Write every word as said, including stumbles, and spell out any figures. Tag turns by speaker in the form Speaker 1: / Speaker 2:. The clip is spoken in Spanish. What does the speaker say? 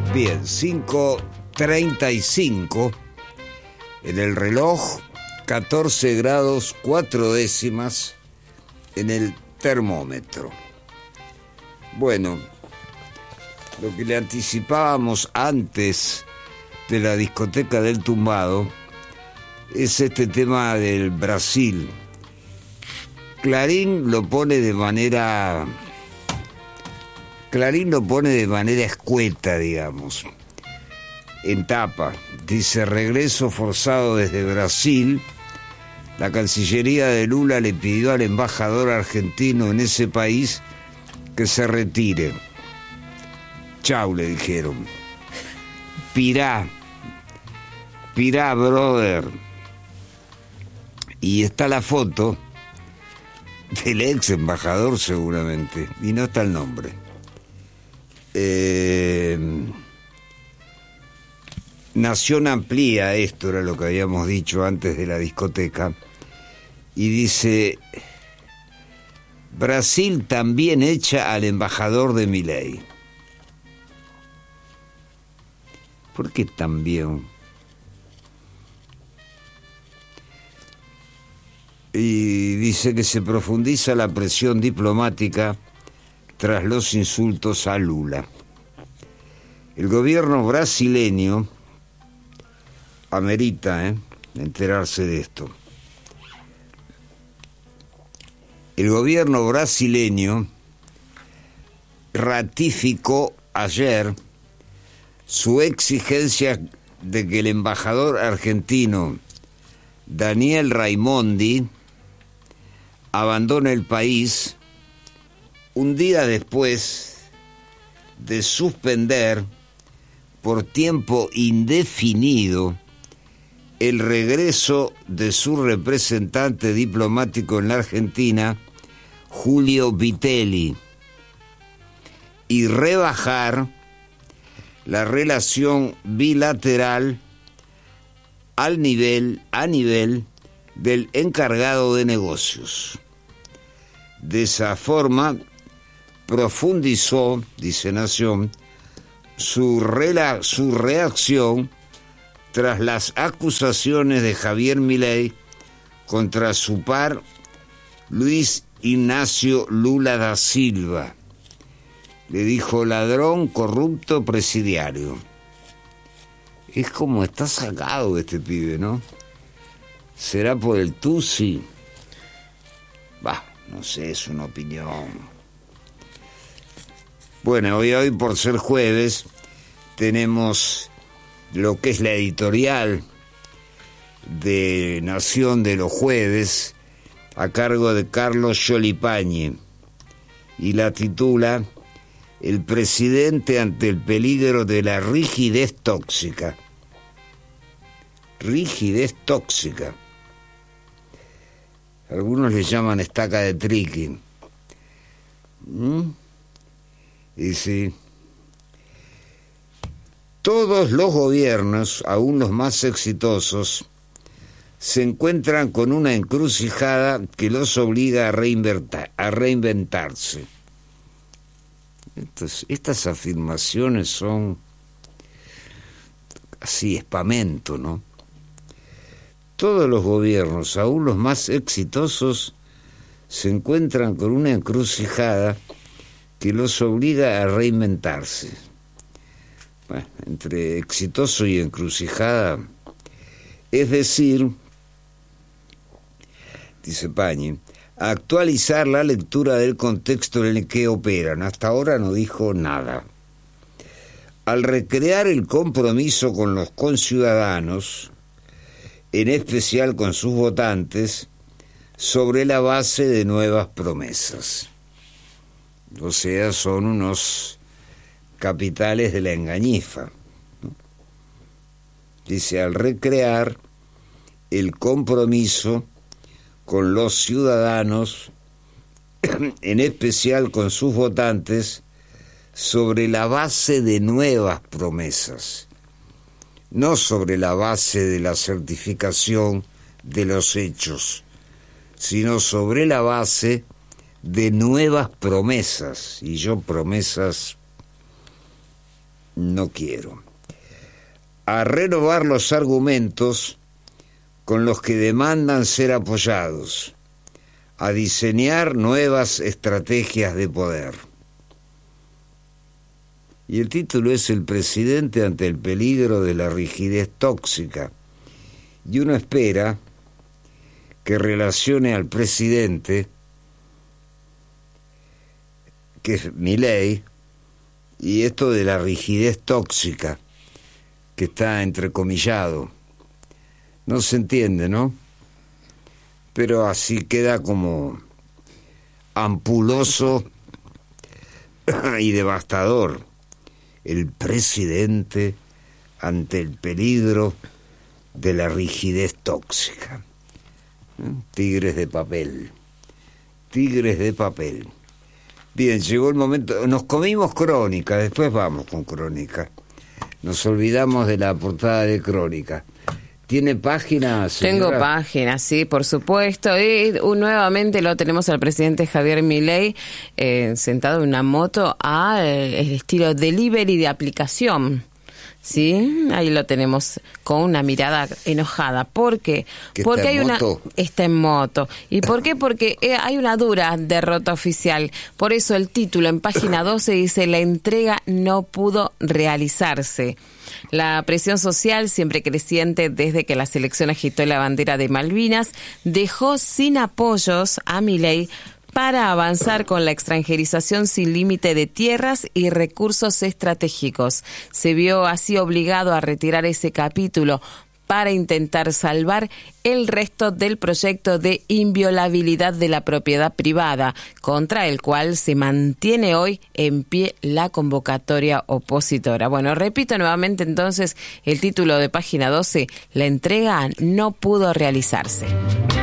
Speaker 1: Bien, cinco treinta y cinco en el reloj, catorce grados cuatro décimas en el termómetro. Bueno, lo que le anticipábamos antes de la discoteca del tumbado es este tema del Brasil. Clarín lo pone de manera... Clarín lo pone de manera escueta, digamos. En tapa, dice: regreso forzado desde Brasil. La Cancillería de Lula le pidió al embajador argentino en ese país que se retire. Chau, le dijeron. Pirá. Pirá, brother. Y está la foto del ex embajador seguramente, y no está el nombre. Eh, Nación amplía, esto era lo que habíamos dicho antes de la discoteca, y dice: Brasil también echa al embajador de Milei. ¿Por qué también? Y dice que se profundiza la presión diplomática tras los insultos a Lula. El gobierno brasileño amerita ¿eh? enterarse de esto. El gobierno brasileño ratificó ayer su exigencia de que el embajador argentino Daniel Raimondi abandone el país un día después de suspender por tiempo indefinido el regreso de su representante diplomático en la Argentina, Julio Vitelli, y rebajar la relación bilateral al nivel, a nivel del encargado de negocios. De esa forma, profundizó, dice Nación, su, rela, su reacción tras las acusaciones de Javier Milei contra su par Luis Ignacio Lula da Silva. Le dijo: ladrón, corrupto, presidiario. Es como está sacado este pibe, ¿no? ¿Será por el Tusi? Bah, no sé, es una opinión. Bueno, hoy, hoy por ser jueves tenemos lo que es la editorial de Nación de los jueves a cargo de Carlos Yolipañe, y la titula: El presidente ante el peligro de la rigidez tóxica. Rigidez tóxica. Algunos le llaman estaca de triqui. ¿Mm? Y sí. Todos los gobiernos, aún los más exitosos, se encuentran con una encrucijada que los obliga a, reinventar, a reinventarse. Estas, estas afirmaciones son así, espamento, ¿no? Todos los gobiernos, aún los más exitosos, se encuentran con una encrucijada que los obliga a reinventarse. Bueno, entre exitoso y encrucijada, es decir, dice Pañi, actualizar la lectura del contexto en el que operan. Hasta ahora no dijo nada. Al recrear el compromiso con los conciudadanos, en especial con sus votantes, sobre la base de nuevas promesas. O sea, son unos capitales de la engañifa, ¿no? Dice: al recrear el compromiso con los ciudadanos, en especial con sus votantes, sobre la base de nuevas promesas, no sobre la base de la certificación de los hechos, sino sobre la base de nuevas promesas. Y yo promesas no quiero. A renovar los argumentos con los que demandan ser apoyados, a diseñar nuevas estrategias de poder. Y el título es El presidente ante el peligro de la rigidez tóxica. Y uno espera que relacione al presidente, que es Milei, y esto de la rigidez tóxica, que está entrecomillado. No se entiende, ¿no? Pero así queda como ampuloso y devastador. El presidente ante el peligro de la rigidez tóxica. Tigres de papel. Tigres de papel. Bien, llegó el momento. Nos comimos Crónica, después vamos con Crónica. Nos olvidamos de la portada de Crónica. ¿Tiene página, señora?
Speaker 2: Tengo página, sí, por supuesto. Y uh, nuevamente lo tenemos al presidente Javier Milei eh, sentado en una moto al estilo delivery de aplicación. Sí, ahí lo tenemos con una mirada enojada. ¿Por qué?
Speaker 1: ¿Que
Speaker 2: Porque
Speaker 1: está
Speaker 2: hay
Speaker 1: en
Speaker 2: una
Speaker 1: moto?
Speaker 2: está en moto. ¿Y por qué? Porque eh, hay una dura derrota oficial. Por eso el título en página doce dice: la entrega no pudo realizarse. La presión social, siempre creciente desde que la selección agitó la bandera de Malvinas, dejó sin apoyos a Milei para avanzar con la extranjerización sin límite de tierras y recursos estratégicos. Se vio así obligado a retirar ese capítulo para intentar salvar el resto del proyecto de inviolabilidad de la propiedad privada, contra el cual se mantiene hoy en pie la convocatoria opositora. Bueno, repito nuevamente entonces el título de página doce: la entrega no pudo realizarse.